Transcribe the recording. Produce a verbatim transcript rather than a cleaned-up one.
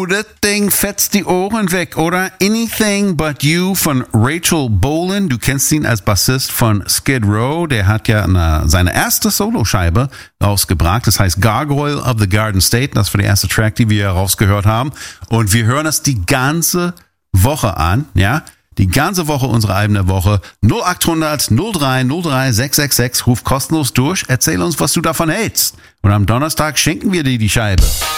das Ding fetzt die Ohren weg, oder? Anything But You von Rachel Bolan. Du kennst ihn als Bassist von Skid Row. Der hat ja eine, seine erste Soloscheibe rausgebracht. Das heißt Gargoyle of the Garden State. Das war der erste Track, die wir rausgehört haben. Und wir hören das die ganze Woche an, ja? Die ganze Woche, unsere Alben der Woche. null acht hundert null drei null drei sechs sechs sechs. Ruf kostenlos durch. Erzähl uns, was du davon hältst. Und am Donnerstag schenken wir dir die Scheibe.